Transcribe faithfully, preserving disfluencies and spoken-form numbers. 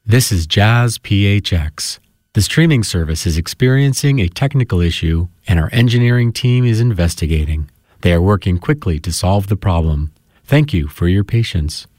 This is Jazz P H X. The streaming service is experiencing a technical issue, and our engineering team is investigating. They are working quickly to solve the problem. Thank you for your patience.